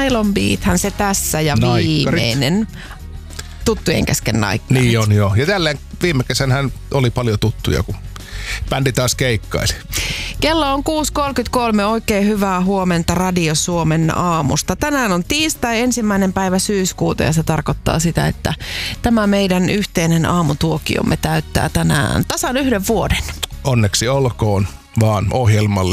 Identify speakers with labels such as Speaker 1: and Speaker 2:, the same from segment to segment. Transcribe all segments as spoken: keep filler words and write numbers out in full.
Speaker 1: Nylon Beathän se tässä ja
Speaker 2: Naikkarit.
Speaker 1: Viimeinen. Tuttujen kesken naikkarit.
Speaker 2: Niin on joo. Ja tälleen viime kesänhän oli paljon tuttuja, kun bändi taas keikkaili.
Speaker 1: Kello on kuusi kolmekymmentäkolme. Oikein hyvää huomenta Radio Suomen aamusta. Tänään on tiistai, ensimmäinen päivä syyskuuta ja se tarkoittaa sitä, että tämä meidän yhteinen aamutuokiomme täyttää tänään tasan yhden vuoden.
Speaker 2: Onneksi olkoon vaan ohjelmalle.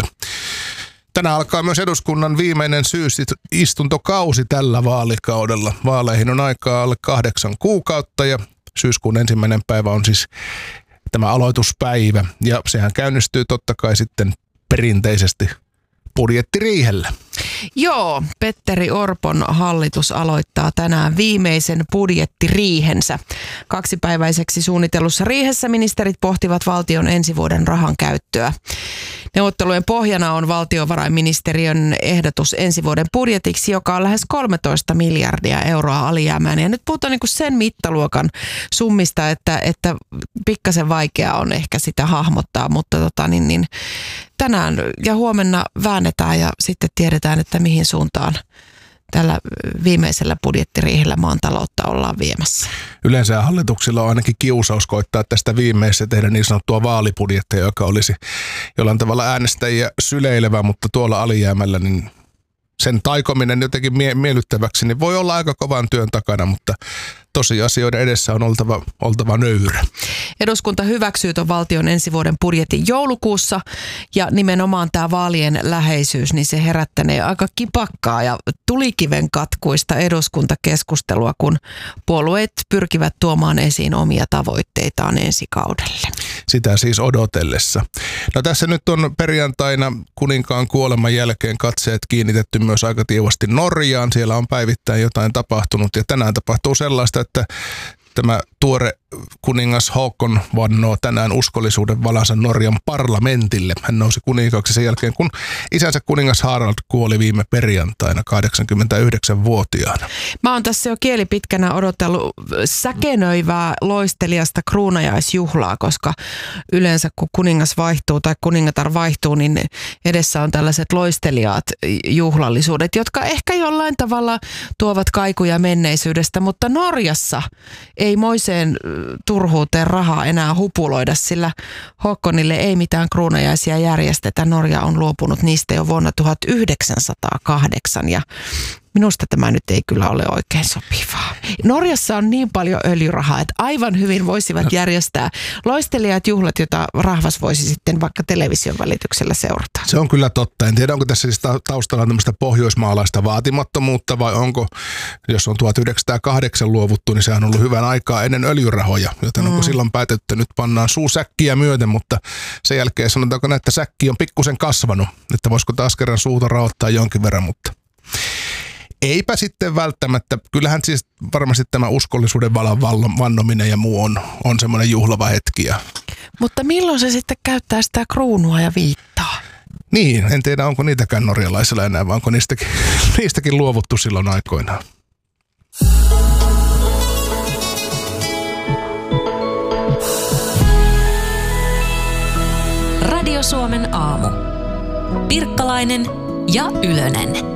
Speaker 2: Tänään alkaa myös eduskunnan viimeinen syysistuntokausi tällä vaalikaudella. Vaaleihin on aikaa alle kahdeksan kuukautta ja syyskuun ensimmäinen päivä on siis tämä aloituspäivä. Ja sehän käynnistyy totta kai sitten perinteisesti budjettiriihellä.
Speaker 1: Joo, Petteri Orpon hallitus aloittaa tänään viimeisen budjettiriihensä. Kaksipäiväiseksi suunnitellussa riihessä ministerit pohtivat valtion ensi vuoden rahan käyttöä. Neuvottelujen pohjana on valtiovarainministeriön ehdotus ensi vuoden budjetiksi, joka on lähes kolmetoista miljardia euroa alijäämään. Ja nyt puhutaan niin kuin sen mittaluokan summista, että, että pikkasen vaikea on ehkä sitä hahmottaa, mutta tota, niin, niin, tänään ja huomenna väännetään ja sitten tiedetään, että mihin suuntaan tällä viimeisellä budjettiriihellä maan taloutta ollaan viemässä.
Speaker 2: Yleensä hallituksilla on ainakin kiusaus koittaa tästä viimeisessä tehdä niin sanottua vaalibudjettia, joka olisi jollain tavalla äänestäjiä syleilevä, mutta tuolla alijäämällä niin sen taikominen jotenkin mie- miellyttäväksi niin voi olla aika kovan työn takana, mutta tosiasioiden edessä on oltava, oltava nöyrä.
Speaker 1: Eduskunta hyväksyy tuon valtion ensi vuoden budjetin joulukuussa ja nimenomaan tämä vaalien läheisyys, niin se herättänee aika kipakkaa ja tulikiven katkuista eduskuntakeskustelua, kun puolueet pyrkivät tuomaan esiin omia tavoitteitaan ensi kaudelle.
Speaker 2: Sitä siis odotellessa. No tässä nyt on perjantaina kuninkaan kuoleman jälkeen katseet kiinnitetty myös aika tiivasti Norjaan. Siellä on päivittäin jotain tapahtunut ja tänään tapahtuu sellaista, että tämä tuore kuningas Håkon vannoo tänään uskollisuuden valansa Norjan parlamentille. Hän nousi kuninkaaksi sen jälkeen, kun isänsä kuningas Harald kuoli viime perjantaina kahdeksankymmentäyhdeksänvuotiaana.
Speaker 1: Mä oon tässä jo kieli pitkänä odotellut säkenöivää loistelijasta kruunajaisjuhlaa, koska yleensä kun kuningas vaihtuu tai kuningatar vaihtuu, niin edessä on tällaiset loistelijaat juhlallisuudet, jotka ehkä jollain tavalla tuovat kaikuja menneisyydestä, mutta Norjassa ei moiseen turhuuteen rahaa enää hupuloida, sillä Håkonille ei mitään kruunajaisia järjestetä. Norja on luopunut niistä jo vuonna tuhatyhdeksänsataakahdeksan ja minusta tämä nyt ei kyllä ole oikein sopivaa. Norjassa on niin paljon öljyrahaa, että aivan hyvin voisivat järjestää loistelijat juhlat, jota rahvas voisi sitten vaikka television välityksellä seurata.
Speaker 2: Se on kyllä totta. En tiedä, onko tässä siis taustalla tämmöistä pohjoismaalaista vaatimattomuutta vai onko, jos on tuhatyhdeksänsataakahdeksan luovuttu, niin se on ollut hyvän aikaa ennen öljyrahoja, joten mm. onko silloin päätetty, että nyt pannaan suu säkkiä myöten, mutta sen jälkeen sanotaanko näin, että säkki on pikkusen kasvanut, että voisiko taas kerran suuta rahoittaa jonkin verran, mutta eipä sitten välttämättä. Kyllähän siis varmasti tämä uskollisuuden valan vannominen ja muu on, on semmoinen juhlava hetki. Ja
Speaker 1: mutta milloin se sitten käyttää sitä kruunua ja viittaa?
Speaker 2: Niin, en tiedä onko niitäkään norjalaisilla enää, vaan onko niistäkin, niistäkin luovuttu silloin aikoinaan.
Speaker 3: Radio Suomen aamu. Pirkkalainen ja Ylönen.